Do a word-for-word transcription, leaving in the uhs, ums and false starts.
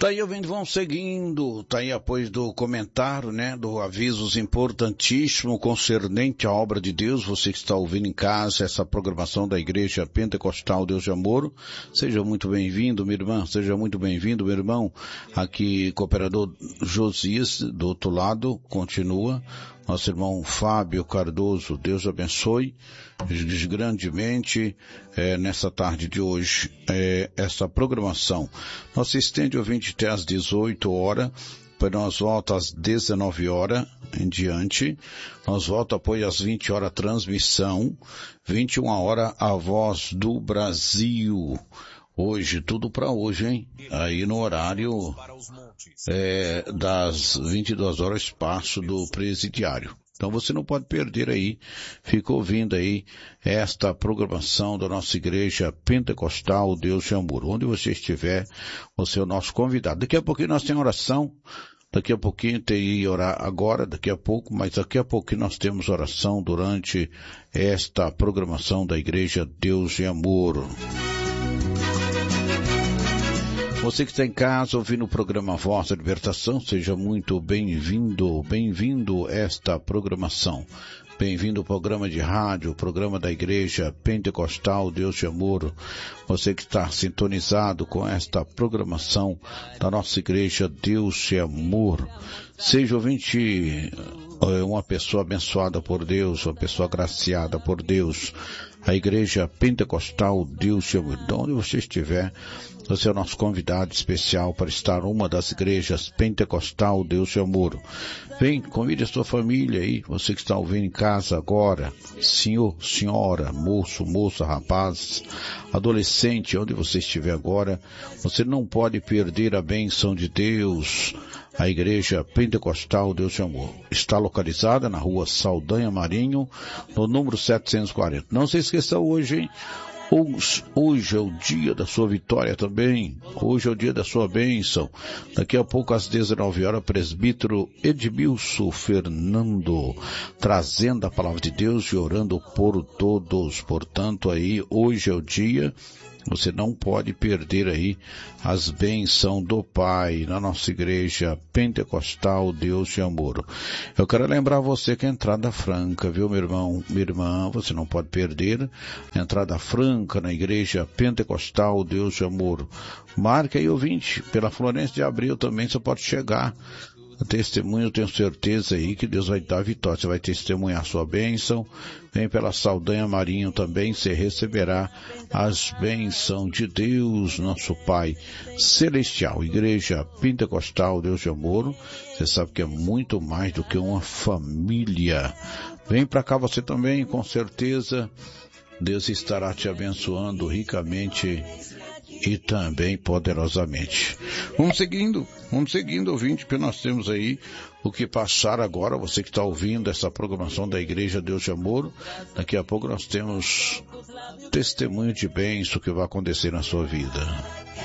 Tá aí, ouvindo, vão seguindo, tá aí após do comentário, né, do avisos importantíssimo concernente à obra de Deus. Você que está ouvindo em casa essa programação da Igreja Pentecostal Deus de Amor, seja muito bem-vindo, minha irmã, seja muito bem-vindo, meu irmão. Aqui, cooperador Josias, do outro lado, continua. Nosso irmão Fábio Cardoso, Deus abençoe grandemente é, nessa tarde de hoje, é, essa programação. Nós estende ouvinte até às dezoito horas, depois nós volta às dezenove horas em diante, nós volta apoio às vinte horas a transmissão, vinte e uma horas a Voz do Brasil. Hoje, tudo para hoje, hein? Aí no horário é, das vinte e duas horas, espaço do presidiário. Então você não pode perder aí, fica ouvindo aí esta programação da nossa Igreja Pentecostal Deus de Amor. Onde você estiver, você é o nosso convidado. Daqui a pouquinho nós temos oração, daqui a pouquinho tem que orar agora, daqui a pouco, mas daqui a pouquinho nós temos oração durante esta programação da Igreja Deus de Amor. Você que está em casa ouvindo o programa Voz da Libertação, seja muito bem-vindo, bem-vindo a esta programação. Bem-vindo ao programa de rádio, programa da Igreja Pentecostal Deus de Amor. Você que está sintonizado com esta programação da nossa Igreja Deus de Amor. Seja ouvinte, uma pessoa abençoada por Deus, uma pessoa agraciada por Deus. A Igreja Pentecostal Deus de Amor. De onde você estiver, você é o nosso convidado especial para estar uma das igrejas Pentecostal Deus de Amor. Vem, convide a sua família aí, você que está ouvindo em casa agora, senhor, senhora, moço, moça, rapaz, adolescente, onde você estiver agora, você não pode perder a bênção de Deus. A Igreja Pentecostal Deus de Amor está localizada na rua Saldanha Marinho, no número setecentos e quarenta. Não se esqueça hoje, hein? Hoje, hoje é o dia da sua vitória também. Hoje é o dia da sua bênção. Daqui a pouco, às dezenove horas, presbítero Edmilson Fernando, trazendo a palavra de Deus e orando por todos. Portanto, aí, hoje é o dia. Você não pode perder aí as bênçãos do Pai na nossa Igreja Pentecostal Deus de Amor. Eu quero lembrar você que a entrada franca, viu, meu irmão, minha irmã, você não pode perder a entrada franca na Igreja Pentecostal Deus de Amor. Marque aí, ouvinte, pela Florêncio de Abril também você pode chegar. Testemunho, eu tenho certeza aí que Deus vai dar vitória. Você vai testemunhar a sua bênção. Vem pela Saldanha Marinho também, você receberá as bênçãos de Deus, nosso Pai Celestial. Igreja Pentecostal Deus de Amor, você sabe que é muito mais do que uma família. Vem para cá você também, com certeza. Deus estará te abençoando ricamente e também poderosamente. Vamos seguindo, vamos seguindo, ouvinte, porque nós temos aí o que passar agora. Você que está ouvindo essa programação da Igreja Deus de Amor, daqui a pouco nós temos testemunho de bênção que vai acontecer na sua vida.